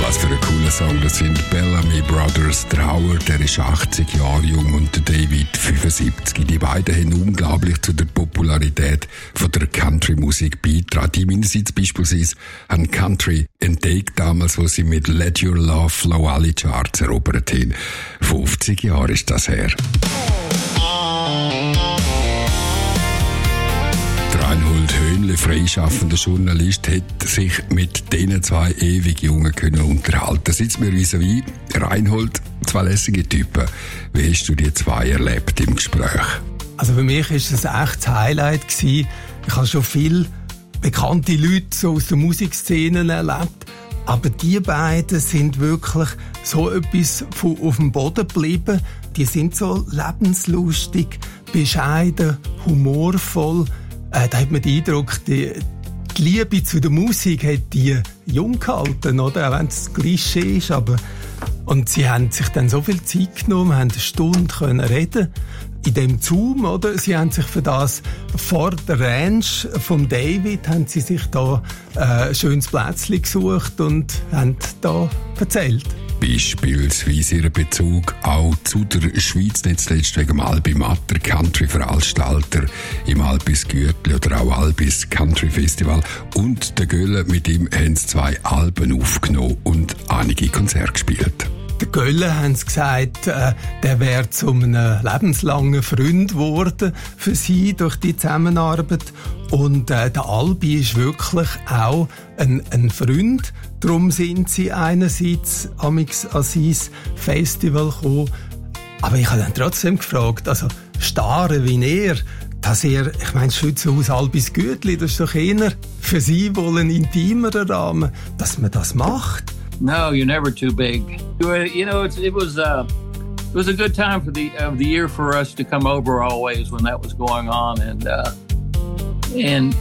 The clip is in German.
Was für ein cooler Song. Das sind Bellamy Brothers. Der Howard, der ist 80 Jahre jung und der David 75. Die beiden haben unglaublich zu der Popularität von der Country-Musik beigetragen. Die meinerseits beispielsweise haben Country entdeckt damals, wo sie mit Let Your Love Flow alle Charts erobert haben. 50 Jahre ist das her. Reinhold Höhnle, freischaffender Journalist, hat sich mit diesen zwei ewig Jungen können unterhalten. Sitzt mir vis-à-vis. Reinhold, zwei lässige Typen. Wie hast du die zwei erlebt im Gespräch? Also für mich war es ein echtes Highlight gewesen. Ich habe schon viele bekannte Leute so aus der Musikszene erlebt. Aber die beiden sind wirklich so etwas auf dem Boden geblieben. Die sind so lebenslustig, bescheiden, humorvoll. Da hat man den Eindruck, die Liebe zu der Musik hat die jung gehalten, oder? Auch wenn es Klischee ist. Und sie haben sich dann so viel Zeit genommen, haben eine Stunde können reden in dem Zoom, oder? Sie haben sich für das vor der Ranch vom David haben sie sich da ein schönes Plätzchen gesucht und haben da erzählt. Beispielsweise ihren Bezug auch zu der Schweiz, nicht zuletzt wegen dem Albi Matter, Country-Veranstalter im Albis Gürtli oder auch Albis Country Festival. Und der Göller, mit ihm haben sie 2 Alben aufgenommen und einige Konzerte gespielt. Der Göller, haben sie gesagt, der wäre zu einem lebenslangen Freund geworden für sie durch die Zusammenarbeit. Und der Albi ist wirklich auch ein Freund. Darum sind sie einerseits amix an sein Festival gekommen. Aber ich habe dann trotzdem gefragt, also Starre wie er, dass er, ich meine, Schützenhaus Albis Gürtli, das ist doch eher für sie wohl ein intimerer Rahmen, dass man das macht. No, you're never too big. You know, it was a good time of the year for us to come over always when that was going on, and